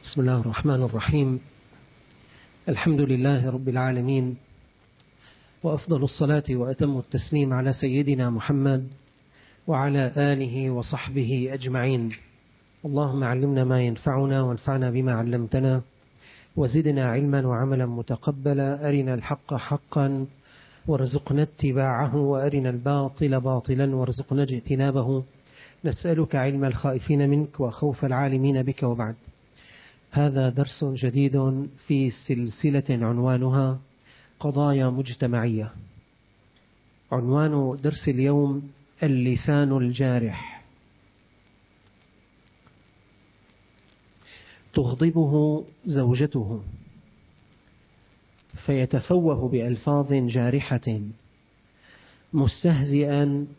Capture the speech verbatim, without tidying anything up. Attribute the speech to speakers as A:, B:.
A: بسم الله الرحمن الرحيم. الحمد لله رب العالمين، وأفضل الصلاة وأتم التسليم على سيدنا محمد وعلى آله وصحبه أجمعين. اللهم علمنا ما ينفعنا وانفعنا بما علمتنا وزدنا علما وعملا متقبلا. أرنا الحق حقا وارزقنا اتباعه، وأرنا الباطل باطلا وارزقنا اجتنابه. نسألك علم الخائفين منك وخوف العالمين بك. وبعد، هذا درس جديد في سلسلة عنوانها قضايا مجتمعية. عنوان درس اليوم اللسان الجارح. تغضبه زوجته فيتفوه بألفاظ جارحة مستهزئا